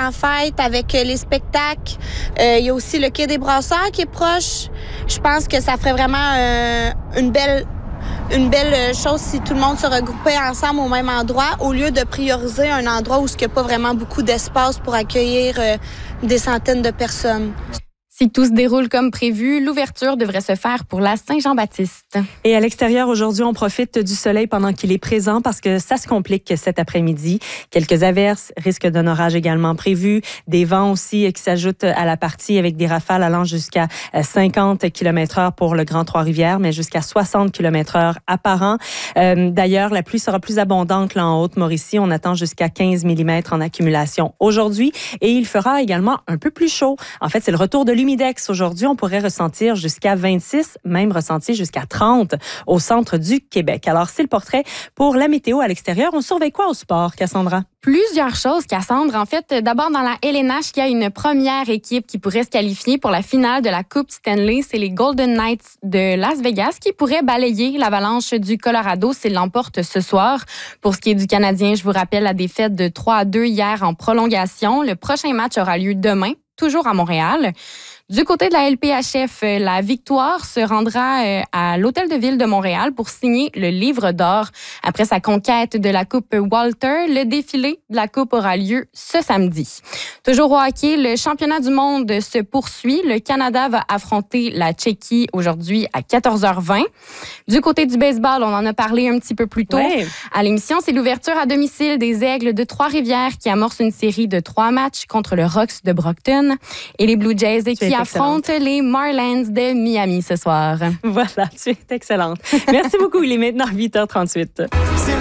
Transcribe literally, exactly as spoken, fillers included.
fête avec les spectacles. Euh, il y a aussi le Quai des Brasseurs qui est proche. Je pense que ça ferait vraiment euh, une belle une belle chose si tout le monde se regroupait ensemble au même endroit au lieu de prioriser un endroit où il n'y a pas vraiment beaucoup d'espace pour accueillir euh, des centaines de personnes. Si tout se déroule comme prévu, l'ouverture devrait se faire pour la Saint-Jean-Baptiste. Et à l'extérieur, aujourd'hui, on profite du soleil pendant qu'il est présent parce que ça se complique cet après-midi. Quelques averses, risque d'un orage également prévu, des vents aussi qui s'ajoutent à la partie avec des rafales allant jusqu'à cinquante kilomètres heure pour le Grand Trois-Rivières, mais jusqu'à soixante kilomètres heure apparent. Euh, d'ailleurs, la pluie sera plus abondante là en Haute-Mauricie. On attend jusqu'à quinze millimètres en accumulation aujourd'hui et il fera également un peu plus chaud. En fait, c'est le retour de l'humidité. Aujourd'hui, on pourrait ressentir jusqu'à vingt-six, même ressentir jusqu'à trente au centre du Québec. Alors, c'est le portrait pour la météo à l'extérieur. On surveille quoi au sport, Cassandra? Plusieurs choses, Cassandra. En fait, d'abord, dans la L N H, il y a une première équipe qui pourrait se qualifier pour la finale de la Coupe Stanley. C'est les Golden Knights de Las Vegas qui pourraient balayer l'Avalanche du Colorado s'ils l'emportent ce soir. Pour ce qui est du Canadien, je vous rappelle la défaite de trois à deux hier en prolongation. Le prochain match aura lieu demain, toujours à Montréal. Du côté de la L P H F, la Victoire se rendra à l'Hôtel de Ville de Montréal pour signer le livre d'or. Après sa conquête de la Coupe Walter, le défilé de la Coupe aura lieu ce samedi. Toujours au hockey, le championnat du monde se poursuit. Le Canada va affronter la Tchéquie aujourd'hui à quatorze heures vingt. Du côté du baseball, on en a parlé un petit peu plus tôt. Ouais. À l'émission, c'est l'ouverture à domicile des Aigles de Trois-Rivières qui amorce une série de trois matchs contre le Rocks de Brockton et les Blue Jays qui affrontent les Marlins de Miami ce soir. Voilà, tu es excellente. Merci beaucoup. Il est maintenant huit heures trente-huit.